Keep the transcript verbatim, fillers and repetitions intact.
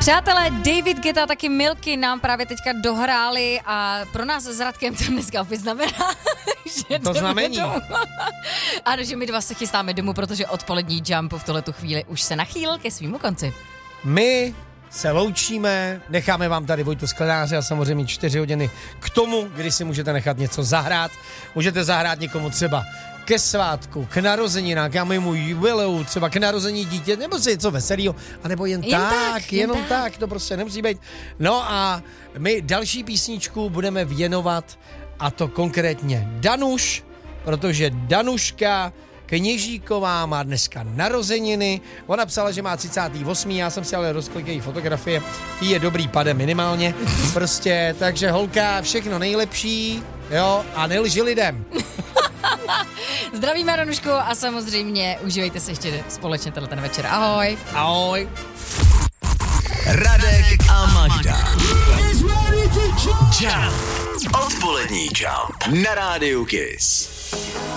Přátelé, David Guetta taky Milky nám právě teďka dohráli a pro nás s Radkem to dneska opět znamená, že to znamení. Ano, že my dva se chystáme domů, protože odpolední Jump v tuhletu chvíli už se nachýlil ke svýmu konci. My se loučíme, necháme vám tady Vojtu Sklenáře a samozřejmě čtyři hodiny k tomu, kdy si můžete nechat něco zahrát. Můžete zahrát někomu třeba ke svátku, k narozeninám, k mému jubileu, třeba k narození dítě, nebo si něco veselého, anebo jen, jen tak, tak, jenom jen tak. tak, to prostě nemusí být. No a my další písničku budeme věnovat, a to konkrétně Danuš, protože Danuška Kněžíková má dneska narozeniny. Ona psala, že má třicátého osmého Já jsem si ale rozklikl její fotografie. Jí je dobrý pade minimálně. Prostě, takže holka, všechno nejlepší, jo, a nelži lidem. Zdravíme Danušku a samozřejmě užívejte se ještě společně tenhle večer. Ahoj. Ahoj. Radek a Magda. Jump. Odpolední Jump na rádiu Kiss.